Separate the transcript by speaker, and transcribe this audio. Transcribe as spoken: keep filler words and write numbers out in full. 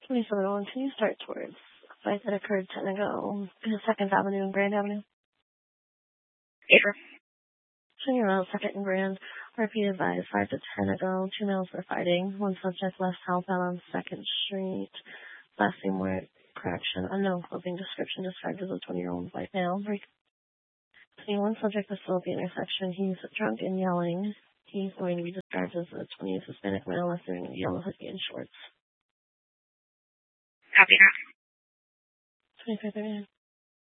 Speaker 1: twenty-seven oh one, can you start towards a fight that occurred ten ago in second Avenue and Grand Avenue?
Speaker 2: Sure.
Speaker 1: twenty year old second and Grand, R P advised five to ten ago, two males were fighting. One subject left southbound on second Street. Last name word correction. Unknown clothing description described as a twenty year old white male. One subject was still at the intersection. He's drunk and yelling. He's going to be described as a twenties Hispanic male wearing yellow hoodie and shorts.
Speaker 2: Copy that.
Speaker 1: twenty-five thirty-nine.